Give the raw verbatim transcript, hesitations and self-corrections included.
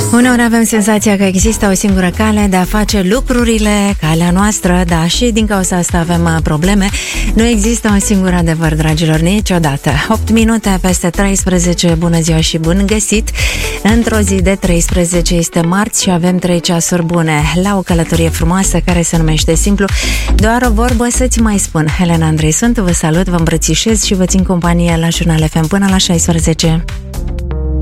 Uneori avem senzația că există o singură cale de a face lucrurile, calea noastră, da, și din cauza asta avem probleme. Nu există un singur adevăr, dragilor, niciodată. opt minute peste treisprezece, bună ziua și bun găsit! Într-o zi de treisprezece este marți și avem trei ceasuri bune la o călătorie frumoasă care se numește simplu doar o vorbă să-ți mai spun. Helena Andrei sunt, vă salut, vă îmbrățișez și vă țin companie la Jurnal F M până la șaisprezece.